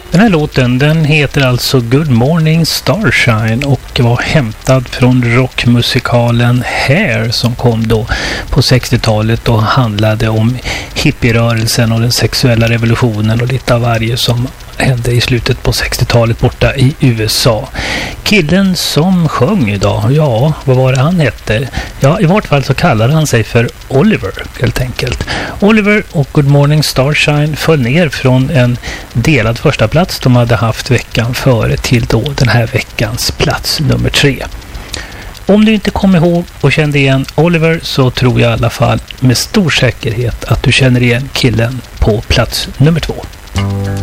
Den här låten, den heter alltså Good Morning Starshine och var hämtad från rockmusikalen Hair som kom då på 60-talet och handlade om hippierörelsen och den sexuella revolutionen och lite av varje som hände i slutet på 60-talet borta i USA. Killen som sjöng idag, ja, vad var det han hette? Ja, i vart fall så kallar han sig för Oliver, helt enkelt. Oliver och Good Morning Starshine föll ner från en delad första plats de hade haft veckan före till då den här veckans plats nummer 3. Om du inte kommer ihåg och kände igen Oliver så tror jag i alla fall med stor säkerhet att du känner igen killen på plats nummer 2.